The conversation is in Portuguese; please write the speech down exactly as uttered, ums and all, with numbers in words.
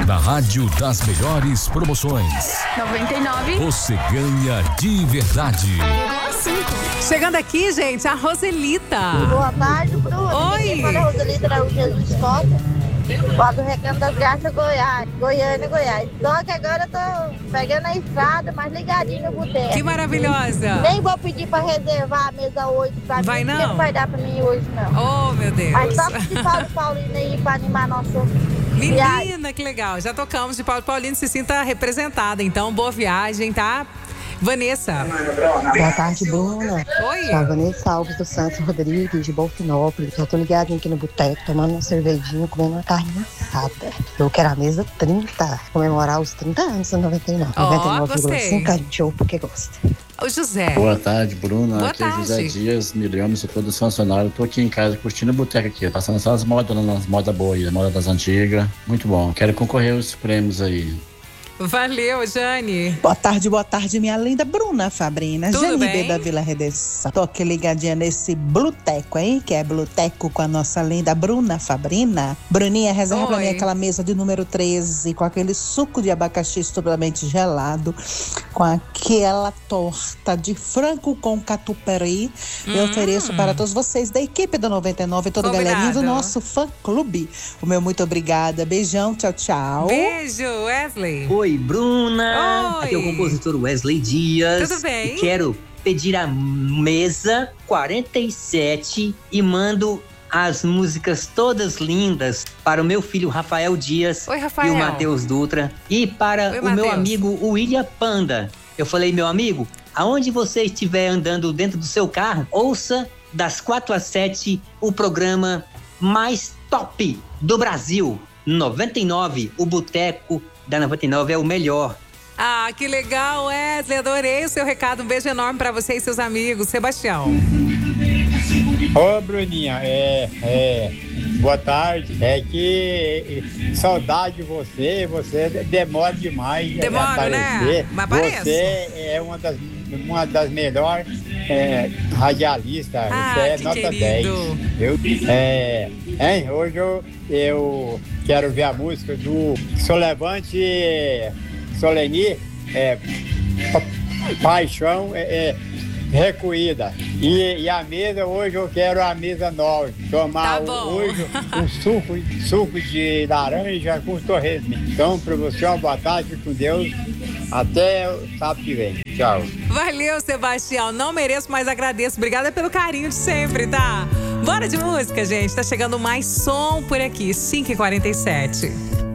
Na rádio das melhores promoções. noventa e nove. Você ganha de verdade. Chegando aqui, gente, a Roselita. Boa tarde, Bruno. Oi. Quem fala é Roselita Araújo Jesus Costa. Lá do Recanto das Graças, Goiás. Goiânia, Goiás. Só que agora eu tô pegando a estrada, mas ligadinho no boteco. Que maravilhosa. Nem vou pedir pra reservar a mesa oito pra vai mim, não? porque não vai dar pra mim hoje, não. Oh, meu Deus. Mas só de Paulo Paulino aí pra animar nosso... Menina, viagem. que legal. Já tocamos de Paulo Paulino, se sinta representada. Então, boa viagem, tá? Vanessa. Boa tarde, Bruna. Oi. Sou a Vanessa Alves dos Santos Rodrigues, de Bolfinópolis. Já tô ligadinha aqui no boteco, tomando uma cervejinha, comendo uma carne assada. Eu quero a mesa trinta, comemorar os trinta anos da noventa e nove. Ó, noventa e nove vírgula cinco, gostei. show porque gosta. O José. Boa tarde, Bruna. Boa aqui é José tarde. Dias, milhões de todos os funcionários. Tô aqui em casa curtindo o boteco aqui, passando só as modas, as modas boas aí, as modas das antigas. Muito bom. Quero concorrer aos prêmios aí. Valeu, Jane. Boa tarde, boa tarde, minha linda Bruna Fabrina. Tudo Jane bem? B da Vila Redenção. Tô aqui ligadinha nesse Bluteco, hein? Que é Bluteco com a nossa linda Bruna Fabrina. Bruninha, reserva pra Oi. mim aquela mesa de número treze, com aquele suco de abacaxi estuplamente gelado, com aquela torta de frango com catupiry. Eu Hum. ofereço para todos vocês da equipe do noventa e nove e toda a galerinha do Combinado. nosso fã-clube. O meu muito obrigada. Beijão, tchau, tchau. Beijo, Wesley. Oi, Bruna! Oi. Aqui é o compositor Wesley Dias. Tudo bem? E quero pedir a mesa quarenta e sete e mando as músicas todas lindas para o meu filho Rafael Dias. Oi, Rafael. E o Matheus Dutra. E para Oi, o meu Matheus. amigo William Panda. Eu falei, meu amigo, aonde você estiver andando dentro do seu carro, ouça das quatro às sete o programa mais top do Brasil. noventa e nove, o Boteco da noventa e nove é o melhor. Ah, que legal, Wesley. Adorei o seu recado. Um beijo enorme pra você e seus amigos. Sebastião. Ô, Bruninha, é, é, boa tarde. É que saudade de você, você demora demais Demora, a aparecer. né? Mas apareço. Você é uma das, uma das melhores é, radialistas. Ah, você é que nota querido. dez. Eu, é, hein, hoje eu, eu quero ver a música do Solevante Soleni, é, pa- Paixão é, é, Recuída. E, e a mesa, hoje eu quero a mesa nova. Tomar Tá bom. hoje um suco, suco de laranja com torresmo. Então, para você, uma boa tarde com Deus. Até o sábado que vem. Tchau. Valeu, Sebastião. Não mereço, mas agradeço. Obrigada pelo carinho de sempre, tá? Bora de música, gente. Tá chegando mais som por aqui. cinco e quarenta e sete.